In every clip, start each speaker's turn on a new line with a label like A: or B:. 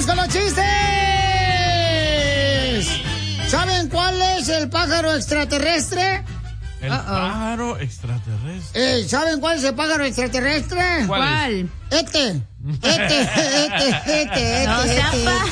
A: con los chistes! ¿Saben cuál es el pájaro extraterrestre?
B: El pájaro extraterrestre.
A: ¿Saben cuál es el pájaro extraterrestre?
B: ¿Cuál?
A: Este.
B: No sea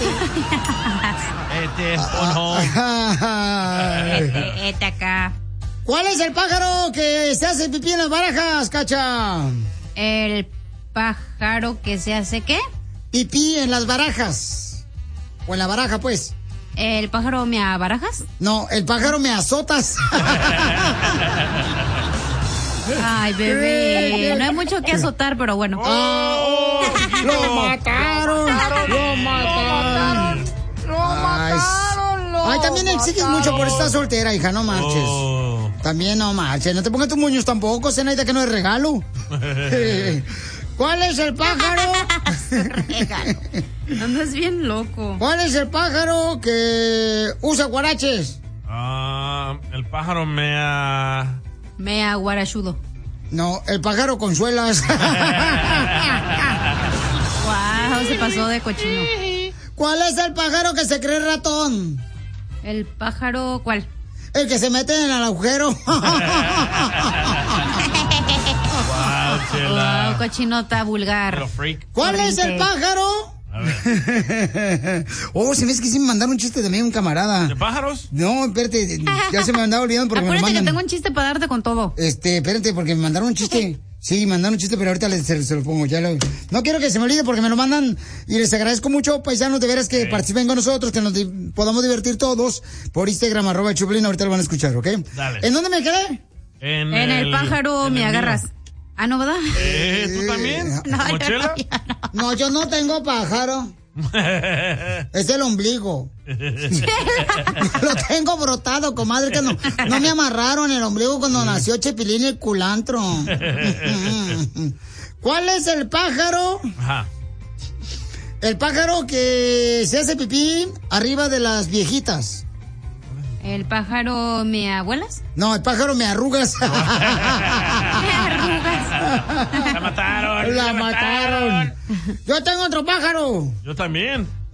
C: Este acá.
A: ¿Cuál es el pájaro que se hace pipí en las barajas, Cacha?
C: El pájaro que se hace, ¿qué?
A: Pipí en las barajas. O en la baraja, pues.
C: ¿El pájaro me abarajas?
A: No, el pájaro me azotas.
C: Ay, bebé. No hay mucho que azotar, pero bueno.
A: ¡Lo mataron! Ay, también exiges mucho por estar soltera, hija, no marches. También no marches. No te pongas tus moños tampoco, Zenaida, que no es regalo. ¿Cuál es el pájaro?
C: Regalo. Andas bien loco.
A: ¿Cuál es el pájaro que usa guaraches?
B: El pájaro mea
C: guarachudo.
A: No, el pájaro con suelas.
C: Wow, se pasó de cochino.
A: ¿Cuál es el pájaro que se cree ratón?
C: ¿El pájaro cuál?
A: El que se mete en el agujero.
C: Wow, cochinota vulgar.
A: ¿Cuál es el pájaro? Oh, se me es que sí me mandaron un chiste de mí, un camarada.
B: ¿De pájaros?
A: No, espérate, ya se me andaba olvidando porque
C: acuérdate
A: me mandan...
C: que tengo un chiste para darte con todo.
A: Espérate, porque me mandaron un chiste. Sí, mandaron un chiste, pero ahorita se lo pongo. No quiero que se me olvide porque me lo mandan y les agradezco mucho, paisanos, de veras que participen con nosotros, que nos podamos divertir todos por Instagram, @Choplin, ahorita lo van a escuchar, ¿ok?
B: Dale.
A: ¿En dónde me quedé?
C: En el pájaro me agarras.
B: Mío.
C: Ah, ¿no, verdad?
B: ¿Tú también?
C: No,
B: ¿Mochila?
A: No, yo no tengo pájaro. Es el ombligo. Lo tengo brotado, comadre, que no me amarraron el ombligo cuando nació Chepilín y el culantro. ¿Cuál es el pájaro?
B: Ajá.
A: El pájaro que se hace pipí arriba de las viejitas.
C: ¿El pájaro me abuelas?
A: No, el pájaro me arrugas.
C: Me arrugas.
B: La mataron.
A: La mataron. Yo tengo otro pájaro.
B: Yo también.